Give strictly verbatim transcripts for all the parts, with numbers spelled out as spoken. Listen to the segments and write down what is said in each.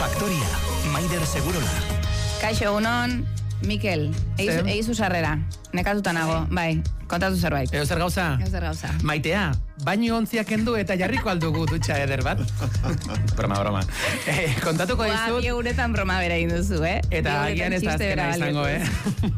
Faktoria, Maider Segurola. Kaixo, egunon, Mikel, eizu sarrera, nekatuta nago, bai, kontatu zerbait. Eo zer gauza? Eo zer gauza. Maitea, baino ontziak kendu eta jarriko aldugu dutxa eder bat. Broma, broma. Eh, kontatuko dizut. Ba, bi egunetan broma bera egin duzu, eh? Eta agian ez da azkena izango, eh?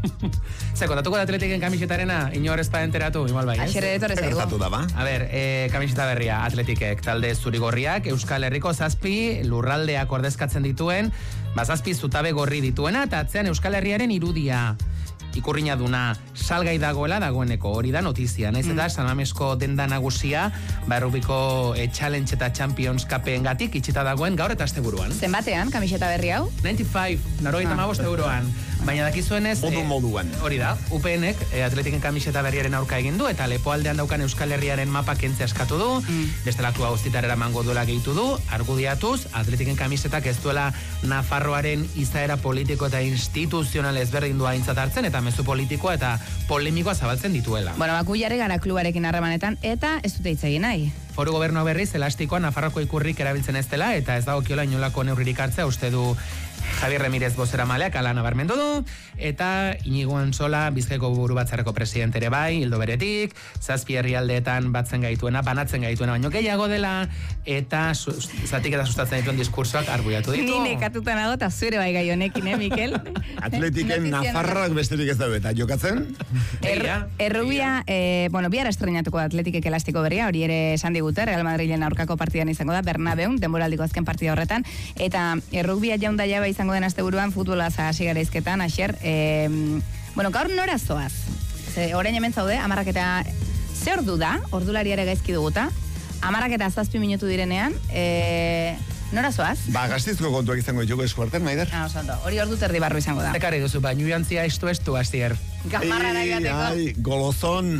Ze, kontatuko da Atletiken kamisetarena, inor ez pa enteratu, igual bai, ez? Aixere etorre zaigu. A ber, eh, kamiseta berria, Atletikek, talde zurigorriak, Euskal Herriko zazpi lurraldeak ordezkatzen dituen, bazazpi zutabe gorri dituena, eta atzean Euskal Herriaren irudia. Ikurriña duna salgai dagoela dagoeneko, hori da notizia. Naiz eta San Mamesko denda nagusia, ba Errubiko e, Challenge eta Champions Cupeen gatik itxita dagoen gaur eta asteburuan. Zenbatean, kamiseta berri hau? noventa y cinco, narogeita hamabost euroan. Baina dakizuenez, modu moduan. Hori da, U P Nek e, Atletiken kamiseta berriaren aurka egin du, eta lepoaldean daukan Euskal Herriaren mapa kentzea eskatu du, mm. bestelako guztitarera mango duela gehitu du, argudiatuz, Atletiken kamisetak ez duela Nafarroaren izaera politiko eta instituzional ezberdin du aintzat hartzen, eta mezu politikoa eta polemikoa zabaltzen dituela. Bueno, baku jarri gara klubarekin harremanetan, eta ez dute hitz egin nahi. Foru gobernu berriz, elastikoa Nafarroko ikurrik erabiltzen ez dela, eta ez dagokiola inolako neurririk hartzea, uste du Javier Remirez bozera maleak ala nabarmendu du, eta Inigo Antsola Bizkaiko buru batzarreko presidente ere bai, hildo beretik, zazpi herrialdeetan batzen gaituena, banatzen gaituena baino gehiago dela, eta zatik eta sustatzen dituen diskursoak arguiatu ditu. Ni nekatuta nago eta zure bai gai honekin, eh, Mikel? Atletiken Nafarrak besterik ez da eta jokatzen? Er, errubia, eh, bueno, bihar estrenatuko da Atletikek elastiko berria, hori ere esan digute, Real Madrilen aurkako partidan izango da, Bernabeun, denboraldiko azken partida horretan, eta errubia jaunda jaba izango den asteburuan futbola hasi gara izketan, Asier, eh, bueno, gaur nora zoaz? Ze, orain hemen zaude, amarrak eta ze ordu da, ordulariare gaizki duguta, amarrak eta zazpi minutu direnean, eh, nora zoaz? Ba, Gasteizko kontuak izango ditugu eskuarten, Maider? Ah, oso ondo, hori ordu terdi barru izango da. Zekarri duzu, ba, nuantzia estu estu, Asier. Gamarrara joateko. Ai, golozon.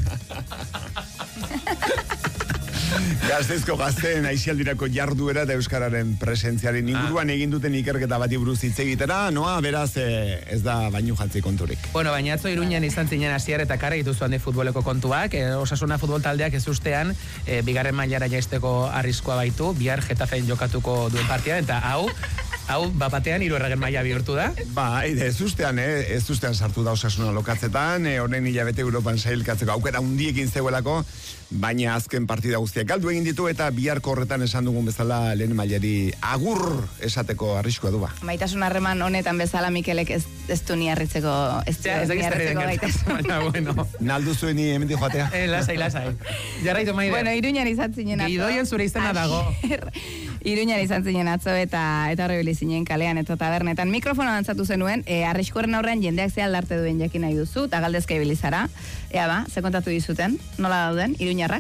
Gasteizko gazteen aizialdirako jarduera eta euskararen presentziaren inguruan egin duten ikerketa bati buruz hitz egitera, noa, beraz eh, ez da bainu jantzi konturik. Bueno, baina atzo Iruñan izan zinen Asier eta karra dituzu handi futboleko kontuak, eh, Osasuna futbol taldeak ez ustean, eh, bigarren mailara jaisteko arriskoa baitu, bihar Getafeen jokatuko duen partia, eta hau, hau, bapatean hiru erragen maila bihurtu da. Ba, ez ustean, eh, ez ustean sartu da Osasuna lokatzetan, eh, honen hilabete Europan sailkatzeko aukera hundiekin zegoelako, baina azken partida guztiak galdu egin ditu eta biharko horretan esan dugun bezala lehen mailari agur esateko arriskoa du ba. Maitasun harreman honetan bezala Mikelek ez, ez du ni harritzeko, ez du ni harritzeko baita. Bueno. Naldu zuen ni hemen di joatea. Eh, lasai, lasai. Jarraitu Maider. Bueno, Iruñan izan zinen atzo. Gidoien zure izena dago. Iruñan izan zinen atzo eta eta horrebili zinen kalean eta tabernetan. Mikrofona dantzatu zenuen, e, arriskuaren aurrean jendeak ze aldarte duen jakin nahi duzu, eta galdezka ibilizara. Ea ba, ze kontatu dizuten, nola dauden, Iruñarrak?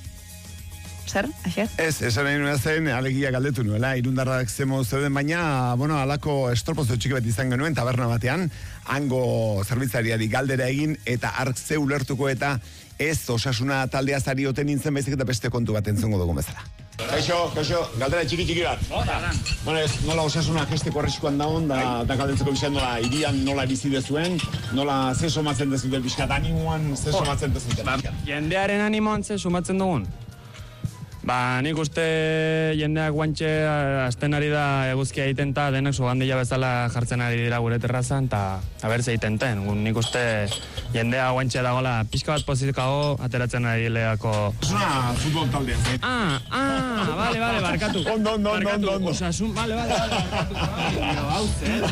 Zer, Asier? Ez, esan nahi nuen zen, alegia galdetu nuela, irundarrak zemo zeuden, baina, bueno, alako estropozo txiki bat izan genuen, taberna batean, hango zerbitzariari galdera egin, eta ark ze ulertuko eta ez Osasuna taldea zarioten nintzen baizik eta beste kontu bat entzungo dugu bezala. Kaixo, kaixo, galdera txiki txiki bat. Bueno, ez, nola Osasuna gesteko arriskuan daun, da, da galdentzeko bizan nola irian nola bizi dezuen, nola ze somatzen dezuten pixkat animoan, ze somatzen dezuten. Jendearen animoan ze somatzen dugun? Ba, nik uste jendeak guantxe azten ari da eguzkia egiten eta denek zugandila bezala jartzen ari dira gure terrazan eta abertze egiten ten. Nik uste jendea guantxe dagoela pixka bat pozitkago ateratzen ari leako... Osasuna futbol taldean, zait. Ah, ah, bale, bale, barkatu. Ondo, ondo, ondo, ondo. Osasun, bale, bale, barkatu. Pero hau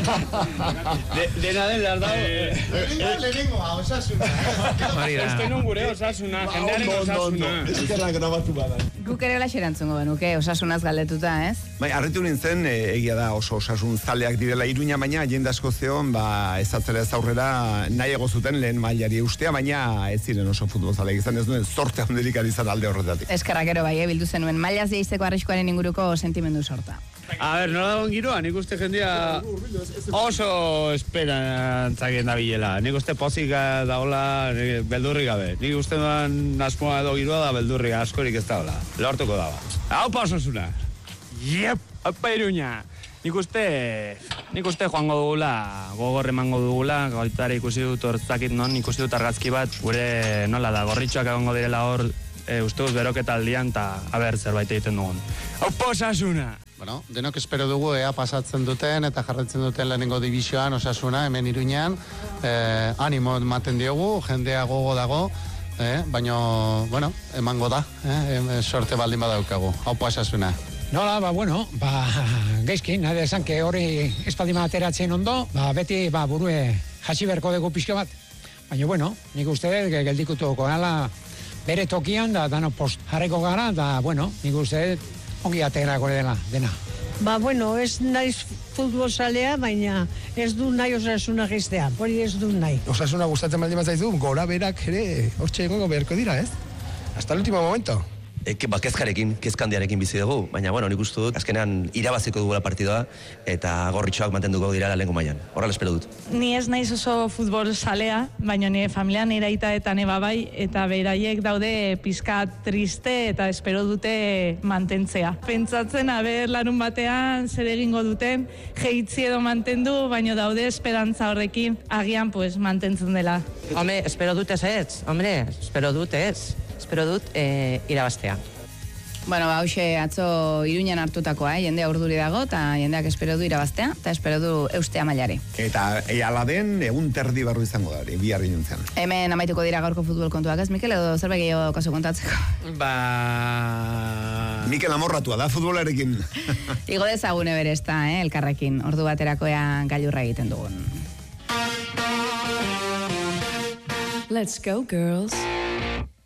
zer. Dena den behar dago. Lehenengo, Osasuna. Este non gure Osasuna, jendearen Osasuna. Eskerrak grabatu bada. Guk ere hola xerantzungo benuke, Osasunaz galdetuta, ez? Bai, harritu nintzen, e, egia da oso Osasun zaleak direla Iruña, baina jende asko zeon, ba, ez atzera ez aurrera nahiago zuten lehen mailari eustea, baina ez ziren oso futbol zaleak izan, ez duen sorte handirik izan alde horretatik. Eskerrak ero bai, eh, bildu zenuen, mailaz jeizteko arriskuaren inguruko sentimendu sorta. A ber, nola dagoen giroa, nik uste jendia oso esperantzakien da bilela. Nik uste pozik dagoela beldurri gabe. Nik uste duan asmoa edo giroa da beldurri askorik ez dagoela. Lortuko daba. Hau pa Osasuna! Yep! Haupa Iruña! Nik uste, nik uste joango dugula, gogor emango dugula, gaitara ikusi dut hortzakit non, ikusi dut argazki bat, gure nola da, gorritxoak egongo direla hor, e, uste dut beroketa aldian, eta aber zerbait egiten dugun. Haupa Osasuna! Bueno, denok espero dugu ea pasatzen duten eta jarraitzen duten lehenengo divisioan Osasuna hemen Iruñean, eh, animo ematen diogu, jendea gogo dago, eh, baina, bueno, emango da, eh, sorte baldin badaukagu. Haupa Osasuna. Nola, ba, bueno, ba, geizkin, nahi esan, que hori espaldima ateratzen ondo, ba, beti, ba, burue hasi berko dugu pixka bat. Baina, bueno, nik uste dut, geldikutuko gala bere tokian, da, dano post jarreko gara, da, bueno, nik uste dut, ongi aterako dela, dena. Ba, bueno, ez naiz futbol salea, baina ez du nahi Osasuna giztea, hori ez du nahi. Osasuna gustatzen baldin bazaizu, gora berak ere hortxe egongo beharko dira, ez? Hasta el último momento. Eke, ba, kezkarekin, kezkandiarekin bizi dugu, baina, bueno, nik uste dut, azkenean irabaziko dugula partidoa, eta gorritxoak mantenduko dira lehenko mailan. Horrela espero dut. Ni ez naiz oso futbol salea, baina nire familia nire aita eta neba bai, eta beraiek daude pizka triste eta espero dute mantentzea. Pentsatzen, aber, larun batean zer egingo duten, jeitzi edo mantendu, baina daude esperantza horrekin, agian, pues, mantentzen dela. Hombre, espero dut ez ez, hombre, espero dut ez. Espero dut eh, irabaztea. Bueno, ba, hause atzo Iruñan hartutakoa, eh? Jendea urduri dago, eta jendeak espero du irabaztea, eta espero du eustea mailari. Eta e, ala den, egun terdi barru izango da, bihar inuntzean. Hemen amaituko dira gaurko futbol kontuak, ez, Mikel, edo zerbait gehiago kaso kontatzeko? Ba... Mikel amorratua da futbolarekin. Igo dezagune bere ezta, eh, elkarrekin, ordu baterakoa gailurra egiten dugun. Let's go, girls.